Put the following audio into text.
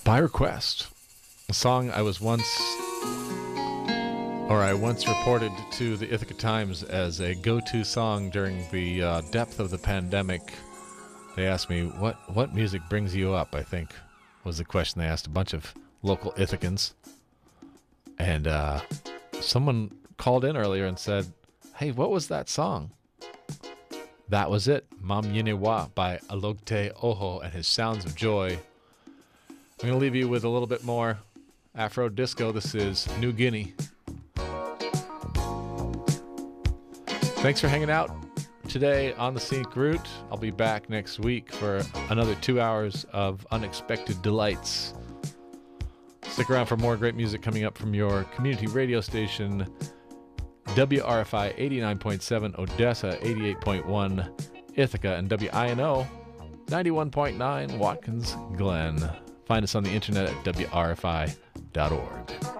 By request. A song I once reported to the Ithaca Times as a go-to song during the depth of the pandemic. They asked me, what music brings you up, I think, was the question they asked a bunch of local Ithacans. And someone called in earlier and said, hey, what was that song? That was it, Mam Yenewa by Alogte Oho and his Sounds of Joy. I'm going to leave you with a little bit more Afro disco. This is New Guinea. Thanks for hanging out today on the Scenic Route. I'll be back next week for another 2 hours of unexpected delights. Stick around for more great music coming up from your community radio station, WRFI 89.7 Odessa, 88.1 Ithaca, and WINO 91.9 Watkins Glen. Find us on the internet at wrfi.org.